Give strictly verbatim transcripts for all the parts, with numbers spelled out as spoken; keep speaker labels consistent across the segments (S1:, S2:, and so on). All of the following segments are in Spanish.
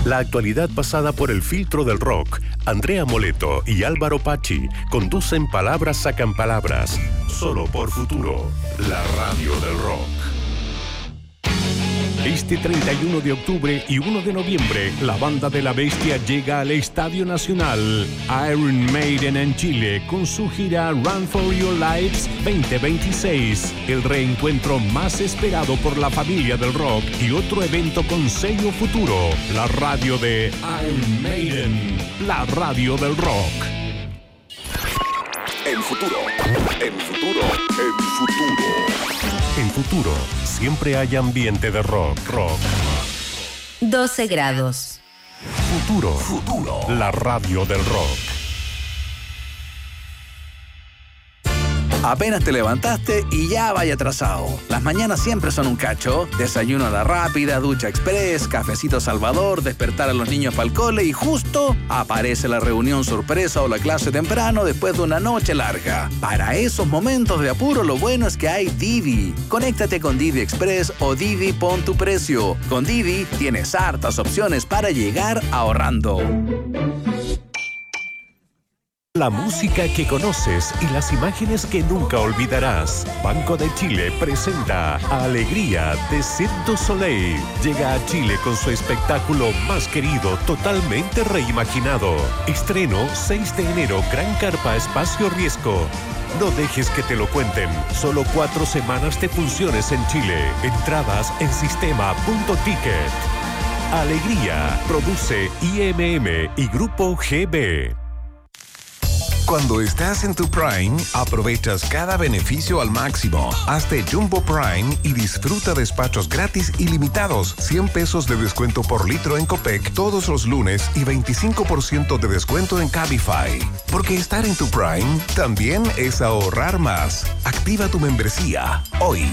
S1: La actualidad pasada por el filtro del rock. Andrea Moleto y Álvaro Pachi conducen Palabras Sacan Palabras. Solo por Futuro, la radio del rock. Este treinta y uno de octubre y uno de noviembre, la Banda de la Bestia llega al Estadio Nacional Iron Maiden en Chile con su gira Run for Your Lives veinte veintiséis, el reencuentro más esperado por la familia del rock y otro evento con sello Futuro, la radio de Iron Maiden, la radio del rock.
S2: En Futuro, en Futuro, en Futuro.
S1: En Futuro, siempre hay ambiente de rock, rock.
S3: doce grados.
S1: Futuro,
S2: Futuro,
S1: la radio del rock.
S4: Apenas te levantaste y ya vaya atrasado. Las mañanas siempre son un cacho. Desayuno a la rápida, ducha express, cafecito Salvador, despertar a los niños para el cole y justo aparece la reunión sorpresa o la clase temprano después de una noche larga. Para esos momentos de apuro, lo bueno es que hay Didi. Conéctate con Didi Express o Didi Pon tu Precio. Con Didi tienes hartas opciones para llegar ahorrando.
S1: La música que conoces y las imágenes que nunca olvidarás. Banco de Chile presenta Alegría de Cirque du Soleil. Llega a Chile con su espectáculo más querido, totalmente reimaginado. Estreno seis de enero, Gran Carpa Espacio Riesgo. No dejes que te lo cuenten. Solo cuatro semanas de funciones en Chile. Entradas en sistema punto ticket. Alegría. Produce I M M y Grupo G B.
S5: Cuando estás en tu Prime, aprovechas cada beneficio al máximo. Hazte Jumbo Prime y disfruta despachos gratis ilimitados. cien pesos de descuento por litro en Copec todos los lunes y veinticinco por ciento de descuento en Cabify. Porque estar en tu Prime también es ahorrar más. Activa tu membresía hoy.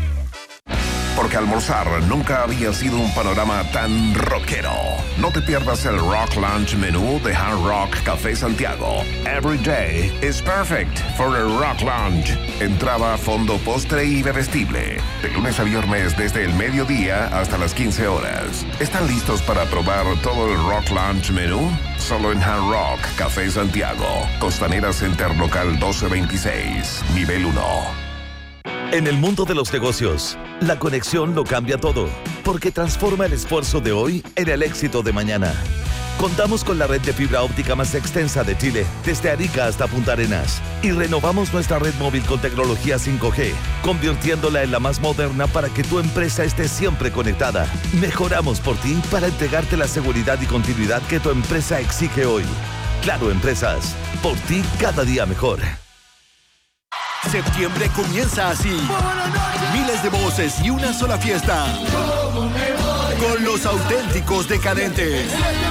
S2: Porque almorzar nunca había sido un panorama tan rockero. No te pierdas el Rock Lunch menú de Hard Rock Café Santiago. Every day is perfect for a Rock Lunch. Entrada, fondo, postre y bebestible. De lunes a viernes desde el mediodía hasta las quince horas. ¿Están listos para probar todo el Rock Lunch menú? Solo en Hard Rock Café Santiago. Costanera Center Local doce veintiséis, nivel uno.
S6: En el mundo de los negocios, la conexión lo cambia todo, porque transforma el esfuerzo de hoy en el éxito de mañana. Contamos con la red de fibra óptica más extensa de Chile, desde Arica hasta Punta Arenas, y renovamos nuestra red móvil con tecnología cinco G, convirtiéndola en la más moderna para que tu empresa esté siempre conectada. Mejoramos por ti para entregarte la seguridad y continuidad que tu empresa exige hoy. Claro Empresas, por ti cada día mejor.
S7: Septiembre comienza así. Miles de voces y una sola fiesta. Con los auténticos decadentes.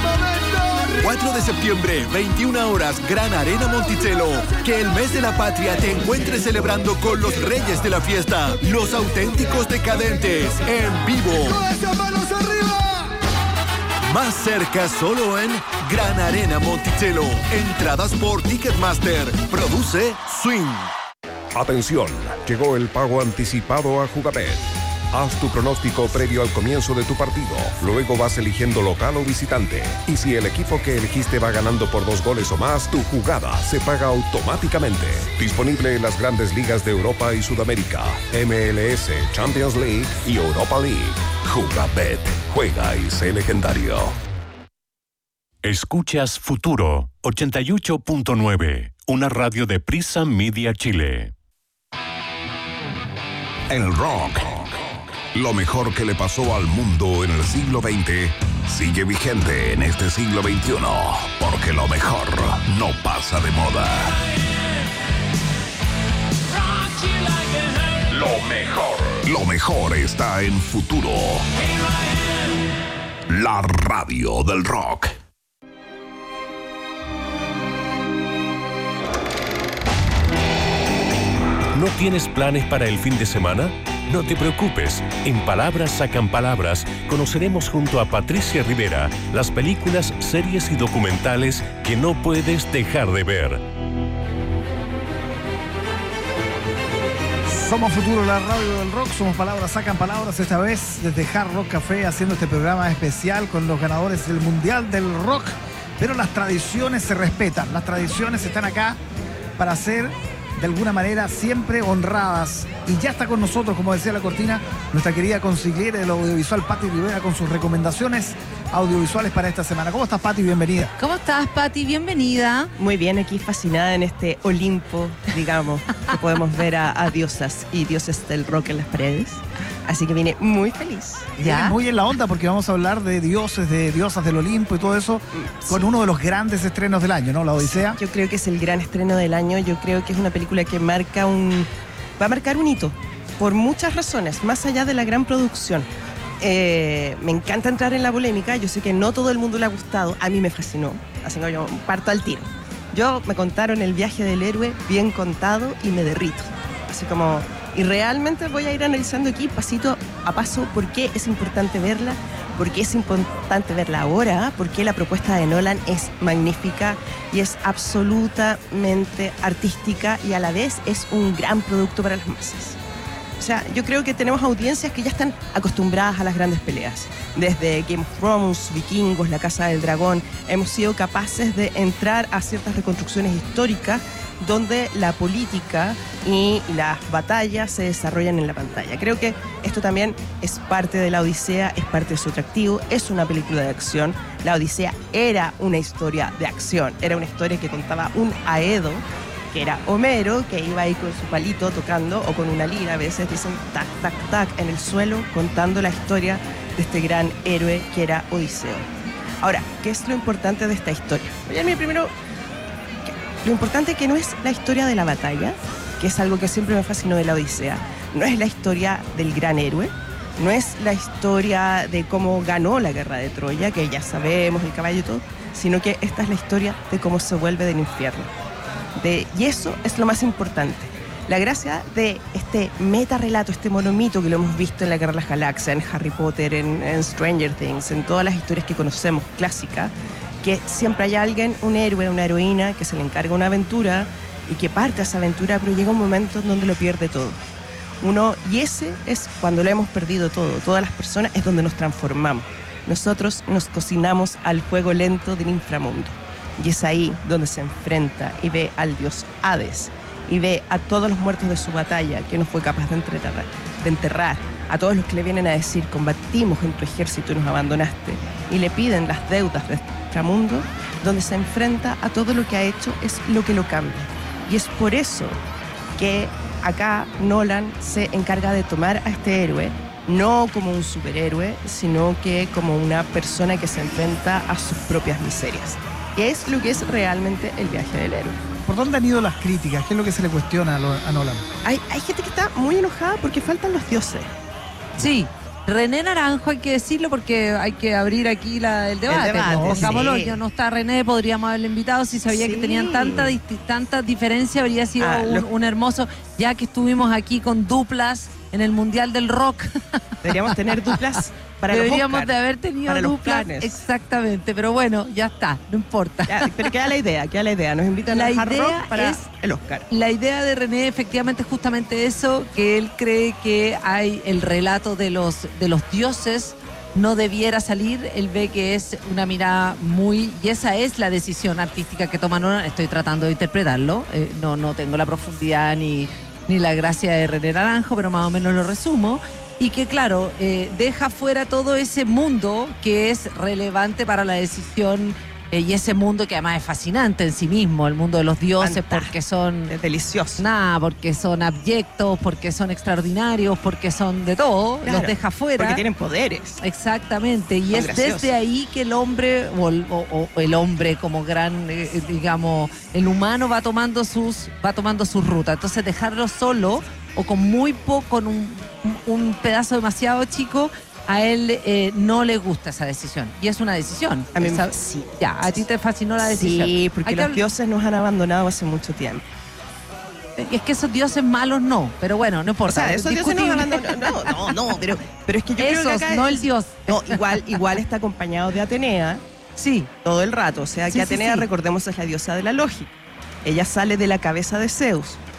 S7: cuatro de septiembre, veintiuna horas, Gran Arena Monticello. Que el mes de la patria te encuentre celebrando con los reyes de la fiesta. Los auténticos decadentes, en vivo. Más cerca solo en Gran Arena Monticello. Entradas por Ticketmaster. Produce Swing.
S8: Atención, llegó el pago anticipado a Jugabet. Haz tu pronóstico previo al comienzo de tu partido. Luego vas eligiendo local o visitante. Y si el equipo que elegiste va ganando por dos goles o más, tu jugada se paga automáticamente. Disponible en las grandes ligas de Europa y Sudamérica, M L S, Champions League y Europa League. Jugabet. Juega y sé legendario.
S1: Escuchas Futuro ochenta y ocho punto nueve, una radio de Prisa Media Chile.
S2: El rock, lo mejor que le pasó al mundo en el siglo veinte, sigue vigente en este siglo veintiuno, porque lo mejor no pasa de moda. Lo mejor, lo mejor está en Futuro, la radio del rock.
S1: ¿No tienes planes para el fin de semana? No te preocupes. En Palabras Sacan Palabras conoceremos junto a Patricia Rivera las películas, series y documentales que no puedes dejar de ver.
S9: Somos Futuro, la radio del rock, somos palabras, sacan palabras, esta vez desde Hard Rock Café, haciendo este programa especial con los ganadores del Mundial del Rock, pero las tradiciones se respetan, las tradiciones están acá para ser de alguna manera siempre honradas. Y ya está con nosotros, como decía la cortina, nuestra querida consigliera del audiovisual, Pati Rivera, con sus recomendaciones audiovisuales para esta semana. ¿Cómo estás, Pati? Bienvenida.
S10: ¿Cómo estás, Pati? Bienvenida.
S11: Muy bien, aquí fascinada en este Olimpo, digamos, que podemos ver a, a diosas y dioses del rock en las paredes. Así que vine muy feliz.
S9: Ya. Muy en la onda porque vamos a hablar de dioses, de diosas del Olimpo y todo eso, sí, con uno de los grandes estrenos del año, ¿no? La Odisea.
S11: Yo creo que es el gran estreno del año. Yo creo que es una película que marca un... va a marcar un hito, por muchas razones, más allá de la gran producción. Eh, me encanta entrar en la polémica. Yo sé que no todo el mundo le ha gustado. A mí me fascinó. Así que yo parto al tiro. Yo me contaron el viaje del héroe bien contado y me derrito. Así como... Y realmente voy a ir analizando aquí pasito a paso por qué es importante verla, por qué es importante verla ahora, por qué la propuesta de Nolan es magnífica y es absolutamente artística y a la vez es un gran producto para las masas. O sea, yo creo que tenemos audiencias que ya están acostumbradas a las grandes peleas. Desde Game of Thrones, Vikingos, La Casa del Dragón, hemos sido capaces de entrar a ciertas reconstrucciones históricas donde la política y las batallas se desarrollan en la pantalla. Creo que esto también es parte de la Odisea, es parte de su atractivo, es una película de acción. La Odisea era una historia de acción, era una historia que contaba un Aedo, que era Homero, que iba ahí con su palito tocando, o con una lira, a veces dicen tac, tac, tac, en el suelo, contando la historia de este gran héroe que era Odiseo. Ahora, ¿qué es lo importante de esta historia? Voy a irme primero... Lo importante es que no es la historia de la batalla, que es algo que siempre me fascinó de la Odisea. No es la historia del gran héroe, no es la historia de cómo ganó la guerra de Troya, que ya sabemos, el caballo y todo, sino que esta es la historia de cómo se vuelve del infierno. De, y eso es lo más importante. La gracia de este metarrelato, este monomito que lo hemos visto en la Guerra de las Galaxias, en Harry Potter, en, en Stranger Things, en todas las historias que conocemos, clásicas, que siempre hay alguien, un héroe, una heroína, que se le encarga una aventura y que parte a esa aventura, pero llega un momento en donde lo pierde todo. Uno, y ese es cuando lo hemos perdido todo, todas las personas, es donde nos transformamos. Nosotros nos cocinamos al fuego lento del inframundo. Y es ahí donde se enfrenta y ve al dios Hades, y ve a todos los muertos de su batalla, que no fue capaz de enterrar, de enterrar, a todos los que le vienen a decir, combatimos en tu ejército y nos abandonaste, y le piden las deudas de inframundo, donde se enfrenta a todo lo que ha hecho, es lo que lo cambia. Y es por eso que acá Nolan se encarga de tomar a este héroe, no como un superhéroe, sino que como una persona que se enfrenta a sus propias miserias. Que es lo que es realmente el viaje del héroe.
S9: ¿Por dónde han ido las críticas? ¿Qué es lo que se le cuestiona a, lo, a Nolan?
S11: Hay, hay gente que está muy enojada porque faltan los dioses.
S10: Sí, René Naranjo, hay que decirlo porque hay que abrir aquí la, el debate. El debate no, pongámoslo, sí. Ya no está René, podríamos haberle invitado si sabía sí. que tenían tanta, tanta diferencia, habría sido ah, un, lo... un hermoso, ya que estuvimos aquí con duplas en el Mundial del Rock.
S11: Deberíamos tener duplas para
S10: Deberíamos
S11: los Oscar,
S10: de haber tenido duplas. Exactamente, pero bueno, ya está, no importa.
S11: Ya, pero queda la idea, queda la idea. Nos invitan
S10: la
S11: a Hard
S10: idea
S11: Rock para
S10: es,
S11: el Oscar.
S10: La idea de René efectivamente es justamente eso, que él cree que hay el relato de los, de los dioses no debiera salir, él ve que es una mirada muy, y esa es la decisión artística que toma Nolan. Estoy tratando de interpretarlo, eh, no, no tengo la profundidad ni, ni la gracia de René Naranjo, pero más o menos lo resumo. Y que, claro, eh, deja fuera todo ese mundo que es relevante para la decisión eh, y ese mundo que además es fascinante en sí mismo, el mundo de los dioses. Fantástico. Porque son...
S11: Es delicioso.
S10: Nada, porque son abyectos, porque son extraordinarios, porque son de todo, claro, los deja fuera.
S11: Porque tienen poderes.
S10: Exactamente, y
S11: son
S10: es
S11: graciosos.
S10: Desde ahí que el hombre, o, o, o el hombre como gran, eh, digamos, el humano va tomando sus, va tomando sus rutas. Entonces dejarlo solo o con muy poco, con un, un pedazo demasiado chico, a él eh, no le gusta esa decisión. Y es una decisión.
S11: A mí
S10: esa,
S11: sí.
S10: Ya, a ti te fascinó la decisión.
S11: Sí, porque
S10: Hay
S11: los
S10: que...
S11: dioses nos han abandonado hace mucho tiempo.
S10: Es que esos dioses malos no, pero bueno, no importa.
S11: O sea, esos dioses nos abandonaron. No, no, no, pero, pero es que yo
S10: esos,
S11: creo que acá
S10: no
S11: es,
S10: el dios.
S11: No, igual, igual está acompañado de Atenea.
S10: Sí.
S11: Todo el rato. O sea, que
S10: sí,
S11: Atenea,
S10: sí, sí.
S11: recordemos, es la diosa de la lógica. Ella sale de la cabeza de Zeus.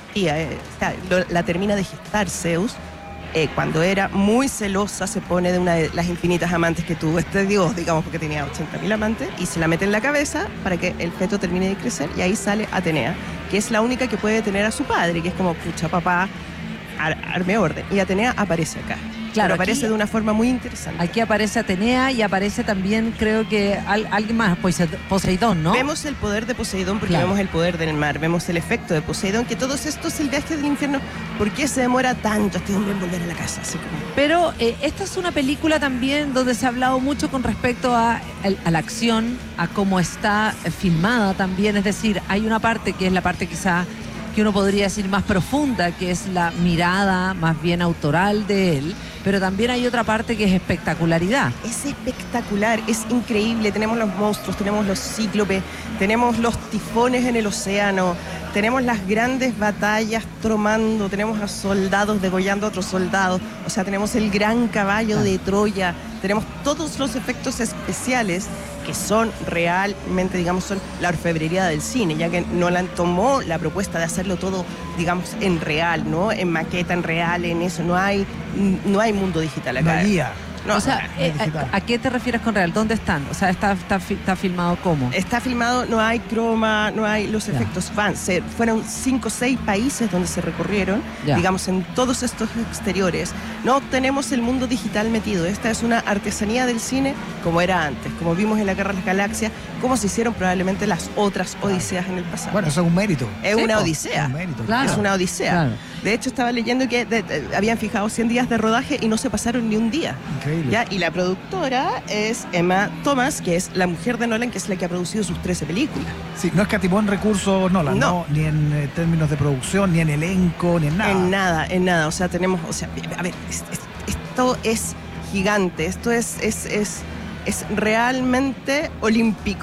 S11: existía. Eh, o sea, lo, la termina de gestar Zeus. Eh, cuando era muy celosa, se pone de una de las infinitas amantes que tuvo este dios, digamos, porque tenía ochenta mil amantes, y se la mete en la cabeza para que el feto termine de crecer, y ahí sale Atenea, que es la única que puede detener a su padre, que es como, pucha, papá, ar arme orden. Y Atenea aparece acá. Claro, pero aparece aquí, de una forma muy interesante.
S10: Aquí aparece Atenea y aparece también, creo que al, alguien más, Poseidón, ¿no?
S11: Vemos el poder de Poseidón porque claro. vemos el poder del mar, vemos el efecto de Poseidón, que todo esto es el viaje del infierno. ¿Por qué se demora tanto este hombre en volver a la casa? Así como...
S10: Pero eh, esta es una película también donde se ha hablado mucho con respecto a, a, a la acción, a cómo está filmada también. Es decir, hay una parte que es la parte quizá que uno podría decir más profunda, que es la mirada más bien autoral de él, pero también hay otra parte que es espectacularidad.
S11: Es espectacular, es increíble. Tenemos los monstruos, tenemos los cíclopes, tenemos los tifones en el océano, tenemos las grandes batallas tromando, tenemos a soldados degollando a otros soldados, o sea, tenemos el gran caballo ah. de Troya, tenemos todos los efectos especiales que son realmente, digamos, son la orfebrería del cine, ya que Nolan tomó la propuesta de hacerlo todo, digamos, en real, ¿no? En maqueta, en real, en eso. No hay, no hay mundo digital acá.
S9: No guía.
S11: No,
S10: o sea, eh, a, ¿a qué te refieres con real? ¿Dónde están? O sea, ¿está, está, está filmado cómo?
S11: Está filmado, no hay croma, no hay los efectos van. Se, fueron cinco o seis países donde se recorrieron, ya. digamos, en todos estos exteriores. No tenemos el mundo digital metido. Esta es una artesanía del cine como era antes, como vimos en La Guerra de las Galaxias, como se hicieron probablemente las otras odiseas en el pasado.
S9: Bueno, eso es un mérito.
S11: Es
S9: sí,
S11: una
S9: no,
S11: odisea.
S9: Es un mérito.
S11: Claro. Es una odisea. Claro. De hecho, estaba leyendo que de, de, habían fijado cien días de rodaje y no se pasaron ni un día.
S9: Increíble.
S11: ¿Ya? Y la productora es Emma Thomas, que es la mujer de Nolan, que es la que ha producido sus trece películas.
S9: Sí, no escatimó en recursos Nolan, no. no ni en eh, términos de producción, ni en elenco, ni en nada.
S11: En nada, en nada. O sea, tenemos, o sea, a ver, es, es, esto es gigante, esto es, es, es, es realmente olímpico.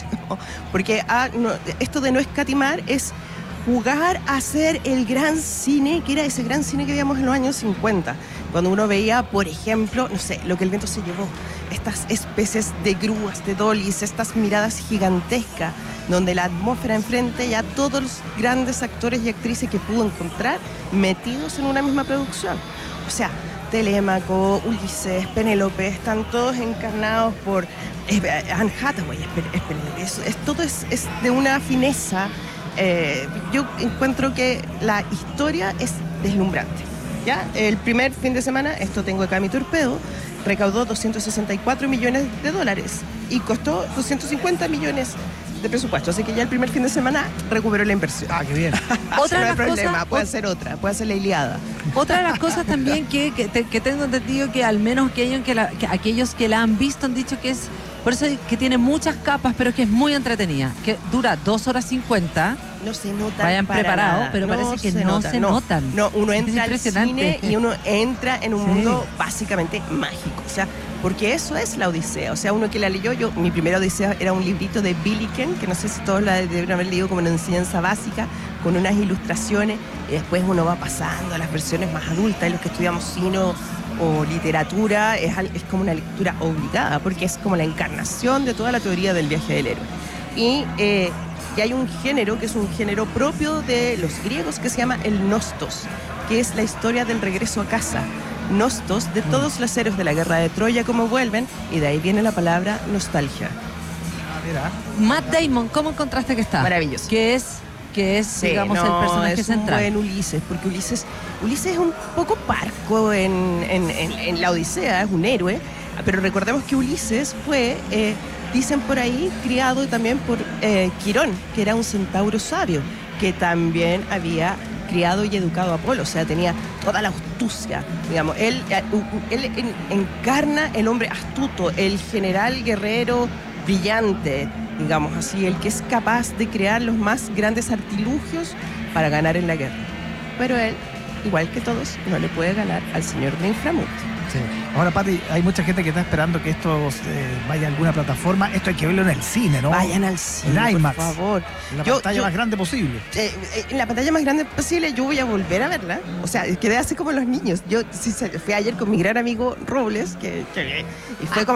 S11: Porque ah, no, esto de no escatimar es jugar a hacer el gran cine, que era ese gran cine que veíamos en los años cincuenta, cuando uno veía, por ejemplo, no sé, Lo que el viento se llevó, estas especies de grúas, de dollies, estas miradas gigantescas, donde la atmósfera enfrente, ya todos los grandes actores y actrices que pudo encontrar metidos en una misma producción. O sea, Telémaco, Ulises, Penélope, están todos encarnados por eh, Anne Hathaway, es, es Penélope, es, es, todo es, es de una fineza. Eh, yo encuentro que la historia es deslumbrante. ¿Ya? El primer fin de semana, esto tengo acá mi torpedo, recaudó doscientos sesenta y cuatro millones de dólares y costó doscientos cincuenta millones de presupuesto. Así que ya el primer fin de semana recuperó la inversión.
S9: Ah, qué bien.
S11: Otra no hay problema, cosas, puede ser otra, puede ser la Ilíada.
S10: Otra de las cosas también que, que, te, que tengo entendido que al menos aquellos que, la, que aquellos que la han visto han dicho que es, por eso que tiene muchas capas, pero que es muy entretenida, que dura dos horas cincuenta.
S11: No se notan.
S10: Vayan
S11: para
S10: preparados,
S11: nada.
S10: pero
S11: no
S10: parece que
S11: se
S10: no
S11: notan,
S10: se
S11: no,
S10: notan.
S11: No, uno
S10: es
S11: entra al cine y uno entra en un sí. mundo básicamente mágico. O sea, porque eso es la Odisea. O sea, uno que la leyó, yo, mi primera Odisea era un librito de Billiken, que no sé si todos la deben haber leído como una enseñanza básica, con unas ilustraciones, y después uno va pasando a las versiones más adultas, y los que estudiamos cine o literatura, es, es como una lectura obligada, porque es como la encarnación de toda la teoría del viaje del héroe. Y, eh, y hay un género que es un género propio de los griegos que se llama el nostos, que es la historia del regreso a casa. Nostos, de todos los héroes de la guerra de Troya, como vuelven, y de ahí viene la palabra nostalgia.
S10: Mira. Matt Damon, ¿cómo encontraste que está?
S11: Maravilloso.
S10: Que es, que es sí, digamos, no, el personaje
S11: es
S10: central.
S11: Es un buen Ulises, porque Ulises, Ulises es un poco parco en, en, en, en la Odisea, es un héroe, pero recordemos que Ulises fue, eh, dicen por ahí, criado también por eh, Quirón, que era un centauro sabio, que también había criado y educado a Apolo, o sea, tenía toda la astucia, digamos, él, él encarna el hombre astuto, el general guerrero brillante, digamos así, el que es capaz de crear los más grandes artilugios para ganar en la guerra. Pero él, igual que todos, no le puede ganar al señor de inframundo.
S9: Sí. Ahora, Pati, hay mucha gente que está esperando que esto eh, vaya a alguna plataforma. Esto hay que verlo en el cine, ¿no?
S11: Vayan al cine,
S9: en IMAX,
S11: por favor.
S9: En la
S11: yo,
S9: pantalla
S11: yo,
S9: más grande posible.
S11: Eh, eh, en la pantalla más grande posible yo voy a volver a verla. O sea, quedé así como los niños. Yo sí, fui ayer con mi gran amigo Robles, que, que y fue como...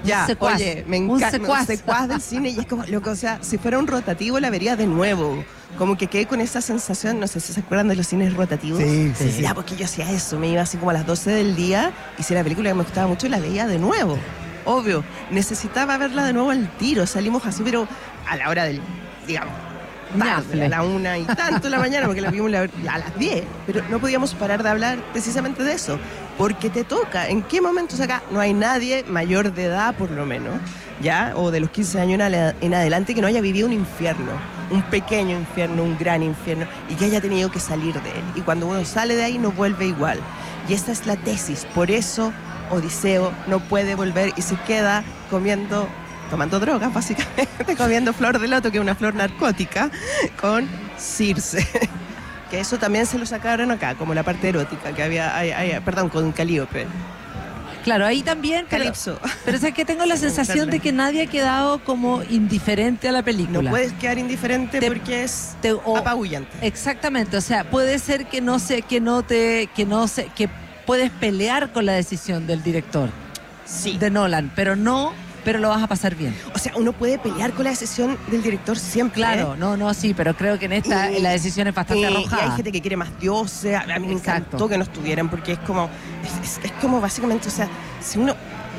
S11: Ya,
S10: un secuaz,
S11: oye, me
S10: un
S11: encanta.
S10: secuaz.
S11: Un secuaz del cine y es como, loco, o sea, si fuera un rotativo la vería de nuevo. Como que quedé con esa sensación, no sé si se acuerdan de los cines rotativos.
S9: Sí, sí, sí.
S11: Ya, porque yo hacía eso, me iba así como a las doce del día, y si era película que me gustaba mucho, la veía de nuevo. Obvio, necesitaba verla de nuevo al tiro, salimos así, pero a la hora del, digamos, tarde, a la una y tanto de la mañana, porque la vimos la- a las diez, pero no podíamos parar de hablar precisamente de eso, porque te toca, ¿en qué momentos acá no hay nadie mayor de edad, por lo menos, ya, o de los quince años en ale- en adelante, que no haya vivido un infierno, un pequeño infierno, un gran infierno, y que haya tenido que salir de él, y cuando uno sale de ahí no vuelve igual, y esta es la tesis, por eso Odiseo no puede volver y se queda comiendo, tomando drogas básicamente, comiendo flor de loto, que es una flor narcótica, con Circe. Que eso también se lo sacaron acá, como la parte erótica que había, hay- hay- perdón, con Calíope.
S10: Claro, ahí también, pero,
S11: Calipso.
S10: pero es que tengo la sensación de que nadie ha quedado como indiferente a la película.
S11: No puedes quedar indiferente
S10: Te-
S11: porque es
S10: te- o-
S11: apabullante.
S10: Exactamente, o sea, puede ser que no sé, que no te, que no sé, que puedes pelear con la decisión del director
S11: Sí.
S10: de Nolan, pero no, pero lo vas a pasar bien.
S11: O sea, uno puede pelear con la decisión del director siempre.
S10: Claro,
S11: ¿eh?
S10: no, no, sí, pero creo que en esta
S11: Y-
S10: la decisión es bastante
S11: y,
S10: arrojada.
S11: y hay gente que quiere más dioses. A a mí me
S10: Exacto.
S11: encantó que no estuvieran porque es como, es, es- es como básicamente, o sea, si uno,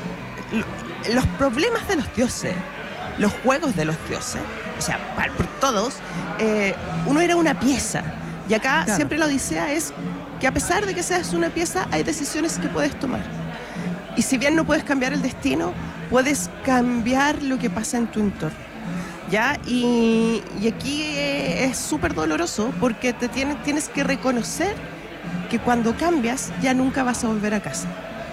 S11: lo- los problemas de los dioses, los juegos de los dioses, o sea, para, por todos, eh, uno era una pieza. Y acá
S10: Claro.
S11: siempre la odisea es que a pesar de que seas una pieza, hay decisiones que puedes tomar. Y si bien no puedes cambiar el destino, puedes cambiar lo que pasa en tu entorno. ¿Ya? Y, y aquí eh, es súper doloroso porque te tienes, tienes que reconocer que cuando cambias ya nunca vas a volver a casa.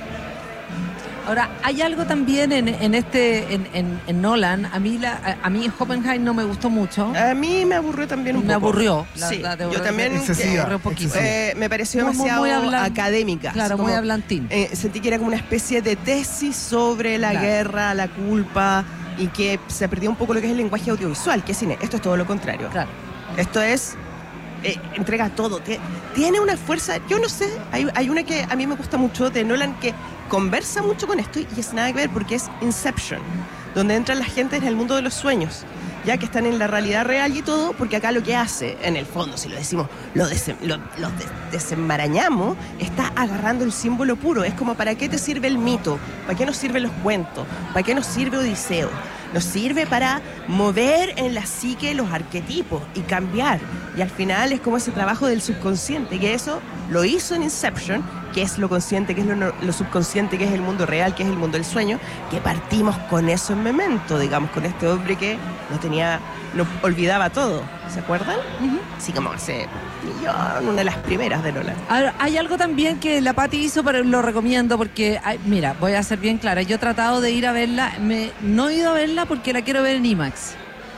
S10: Ahora, hay algo también en, en este, en, en- en Nolan, a mí la, a, a mí Oppenheimer no me gustó mucho.
S11: A mí me aburrió también un
S10: Me
S11: poco.
S10: aburrió, la
S11: Sí,
S10: verdad, debo
S11: yo también
S10: decir,
S9: Excesiva,
S10: me aburrió un poquito.
S9: excesiva.
S11: eh, me pareció
S10: Muy, muy,
S11: demasiado
S10: muy hablan-
S11: académica.
S10: Claro,
S11: así
S10: muy
S11: como,
S10: hablantín.
S11: eh, sentí que era como una especie de tesis sobre la
S10: Claro.
S11: guerra, la culpa, y que se perdió un poco lo que es el lenguaje audiovisual, que es cine. Esto es todo lo contrario.
S10: Claro.
S11: Esto es, eh, entrega todo. Tie- Tiene una fuerza, yo no sé, hay, hay una que a mí me gusta mucho de Nolan que conversa mucho con esto y es nada que ver porque es Inception, donde entran la gente en el mundo de los sueños, ya que están en la realidad real y todo, porque acá lo que hace, en el fondo, si lo decimos, lo, desem- lo- lo de- desenmarañamos, está agarrando el símbolo puro. Es como, ¿para qué te sirve el mito? ¿Para qué nos sirven los cuentos? ¿Para qué nos sirve Odiseo? Nos sirve para mover en la psique los arquetipos y cambiar. Y al final es como ese trabajo del subconsciente, que eso lo hizo en Inception, que es lo consciente, que es lo, no- lo subconsciente, que es el mundo real, que es el mundo del sueño, que partimos con eso en Memento, digamos, con este hombre que no tenía, no olvidaba todo. ¿Se acuerdan? Así como hace millón, una de las primeras de Nolan.
S10: Ahora, hay algo también que la Pati hizo, pero lo recomiendo porque, ay, mira, voy a ser bien clara. Yo he tratado de ir a verla, me, no he ido a verla porque la quiero ver en IMAX.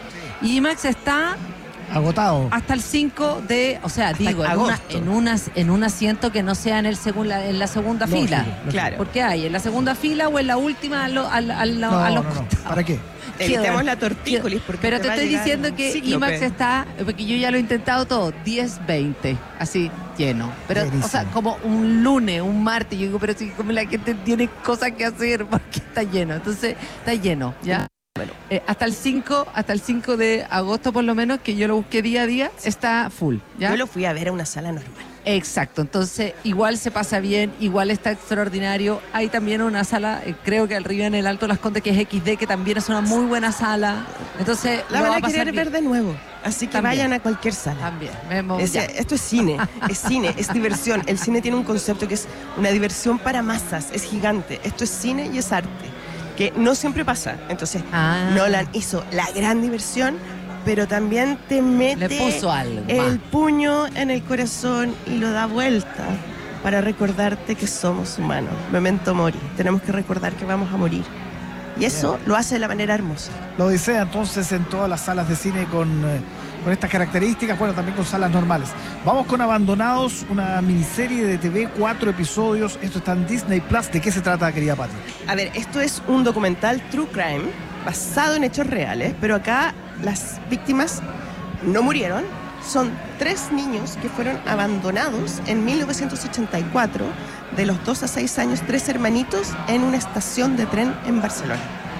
S10: Y IMAX está
S9: Agotado.
S10: hasta el cinco de, o sea,
S11: Hasta
S10: digo, en, una,
S11: agosto.
S10: en, unas, en un asiento que no sea en, el segun- la- en la segunda
S9: Lógico,
S10: fila.
S9: lógico.
S11: Claro.
S10: Porque hay en la segunda fila o en la última al, al, al-
S9: No,
S10: a los
S9: no, no.
S10: costados.
S9: ¿Para qué?
S11: Evitemos
S10: Quedan-
S11: la tortícolis porque
S10: Pero
S11: te
S10: te
S11: va a
S10: estoy
S11: llegar
S10: diciendo
S11: un
S10: que
S11: cíclope.
S10: IMAX está, porque yo ya lo he intentado todo, diez veinte, así lleno. Pero,
S9: Buenísimo.
S10: o sea, como un lunes, un martes, yo digo, pero si como la gente tiene cosas que hacer, porque está lleno. Entonces, está lleno, ¿ya? Bueno, eh, hasta el cinco, hasta el cinco de agosto por lo menos, que yo lo busqué día a día, está full, ¿ya?
S11: Yo lo fui a ver a una sala normal.
S10: Exacto, entonces igual se pasa bien, igual está extraordinario. Hay también una sala, eh, creo que arriba en el Alto Las Condes, que es equis de, que también es una muy buena sala. Entonces,
S11: La
S10: lo
S11: van
S10: va
S11: a
S10: pasar
S11: querer
S10: bien.
S11: ver de nuevo. Así que
S10: También.
S11: vayan a cualquier sala.
S10: También, vemos,
S11: Es-
S10: ya.
S11: esto es cine, es cine, es diversión. El cine tiene un concepto que es una diversión para masas, es gigante. Esto es cine y es arte, que no siempre pasa. Entonces,
S10: Ah.
S11: Nolan hizo la gran diversión, pero también te mete
S10: Le puso algo
S11: el
S10: más.
S11: puño en el corazón y lo da vuelta para recordarte que somos humanos. Memento mori. Tenemos que recordar que vamos a morir. Y eso lo hace de la manera hermosa.
S9: Lo desea entonces en todas las salas de cine con, eh, con estas características, bueno, también con salas normales. Vamos con Abandonados, una miniserie de T V, cuatro episodios. Esto está en Disney Plus. ¿De qué se trata, querida Pati?
S11: A ver, esto es un documental True Crime basado en hechos reales, pero acá las víctimas no murieron. Son tres niños que fueron abandonados en mil novecientos ochenta y cuatro, de los dos a seis años, tres hermanitos en una estación de tren en Barcelona.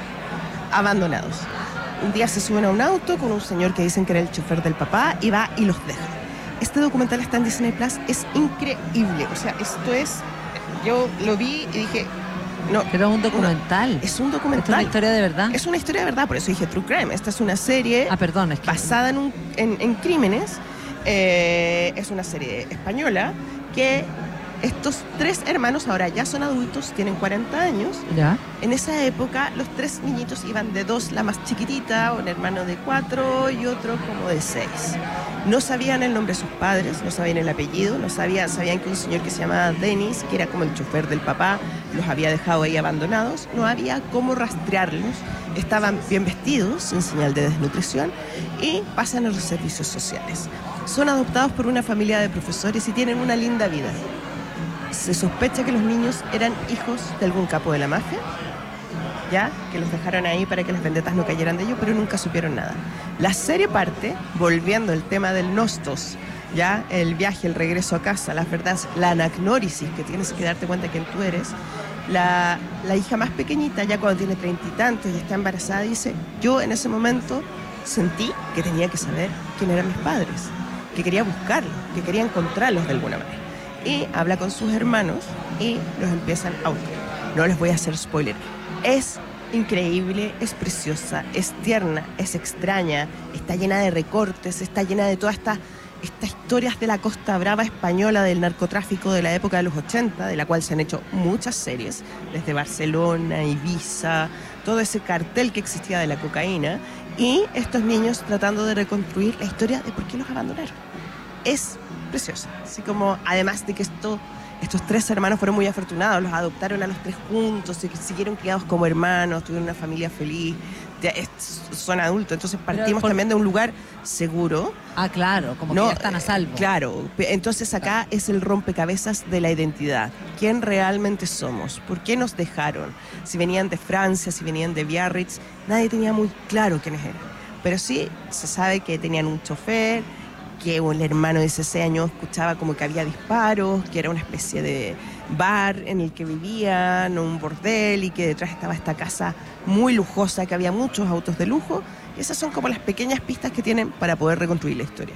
S11: abandonados. Un día se suben a un auto con un señor que dicen que era el chofer del papá y va y los deja. Este documental está en Disney Plus, es increíble. O sea, esto es... Yo lo vi y dije... No,
S10: pero es un documental.
S11: No, es un documental.
S10: ¿Es una historia de verdad?
S11: Es una historia de verdad, por eso dije True Crime. Esta es una serie
S10: ah, perdón, es que...
S11: basada en, un, en, en crímenes. Eh, es una serie española que estos tres hermanos ahora ya son adultos, tienen cuarenta años.
S10: ¿Ya?
S11: En esa época los tres niñitos iban de dos, la más chiquitita, un hermano de cuatro y otro como de seis. No sabían el nombre de sus padres, no sabían el apellido, no sabían, sabían que un señor que se llamaba Dennis, que era como el chofer del papá, los había dejado ahí abandonados. No había cómo rastrearlos, estaban bien vestidos, sin señal de desnutrición, y pasan a los servicios sociales. Son adoptados por una familia de profesores y tienen una linda vida. Se sospecha que los niños eran hijos de algún capo de la mafia, ya, que los dejaron ahí para que las vendetas no cayeran de ellos, pero nunca supieron nada. La serie parte, volviendo al tema del nostos, ya, el viaje, el regreso a casa, las verdades, la anagnórisis, que tienes que darte cuenta de quién tú eres. La, la hija más pequeñita, ya cuando tiene treinta y tantos y está embarazada, dice, yo en ese momento sentí que tenía que saber quién eran mis padres, que quería buscarlos, que quería encontrarlos de alguna manera. Y habla con sus hermanos y los empiezan a buscar. No les voy a hacer spoiler. Es increíble, es preciosa, es tierna, es extraña, está llena de recortes, está llena de todas estas estas historias de la Costa Brava española, del narcotráfico de la época de los ochenta, de la cual se han hecho muchas series, desde Barcelona, Ibiza, todo ese cartel que existía de la cocaína, y estos niños tratando de reconstruir la historia de por qué los abandonaron. Es preciosa, así como, además de que esto, estos tres hermanos fueron muy afortunados, los adoptaron a los tres juntos, se siguieron criados como hermanos, tuvieron una familia feliz, ya es, son adultos, entonces partimos por... también de un lugar seguro.
S10: Ah, claro, como no, que ya están a salvo.
S11: Claro, entonces acá es el rompecabezas de la identidad. ¿Quién realmente somos? ¿Por qué nos dejaron? Si venían de Francia, si venían de Biarritz, nadie tenía muy claro quiénes eran. Pero sí se sabe que tenían un chofer, que el hermano de dieciséis años escuchaba como que había disparos, que era una especie de bar en el que vivían, un bordel, y que detrás estaba esta casa muy lujosa, que había muchos autos de lujo. Y esas son como las pequeñas pistas que tienen para poder reconstruir la historia.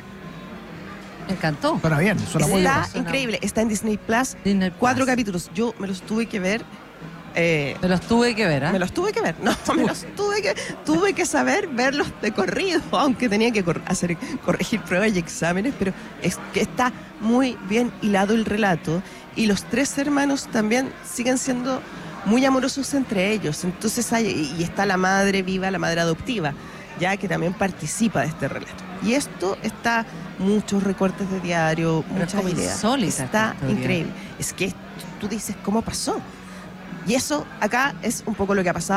S10: Me encantó.
S9: Suena bien, suena muy bien.
S11: Está increíble, está en Disney Plus,
S10: Disney
S11: cuatro
S10: Plus.
S11: capítulos. Yo me los tuve que ver. Eh,
S10: me los tuve que ver, ¿eh?
S11: Me los tuve que ver, no, me los tuve que tuve que saber verlos de corrido, aunque tenía que cor- hacer corregir pruebas y exámenes, pero es que está muy bien hilado el relato, y los tres hermanos también siguen siendo muy amorosos entre ellos. Entonces hay, y está la madre viva, la madre adoptiva, ya que también participa de este relato. Y esto está, muchos recortes de diario,
S10: pero
S11: muchas ideas.
S10: Insólita,
S11: está increíble. Es que tú dices, ¿cómo pasó? Y eso acá es un poco lo que ha pasado